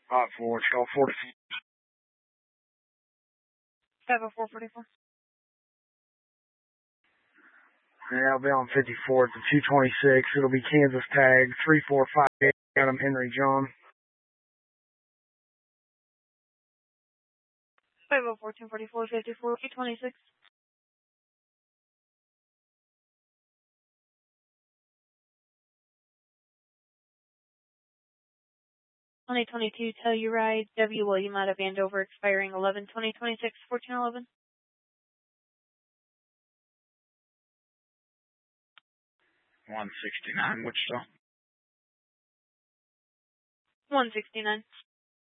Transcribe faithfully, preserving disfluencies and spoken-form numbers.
five four, it's called forty. five oh four forty-four. Yeah, I'll be on fifty-four. It's a two twenty-six. It'll be Kansas tag three four five eight. Adam Henry John. five oh four, two forty-four, fifty-four, two twenty-six. twenty twenty-two Telluride, W. William out of Andover, expiring eleven twenty twenty-six, fourteen eleven. one sixty-nine, Wichita. one sixty-nine.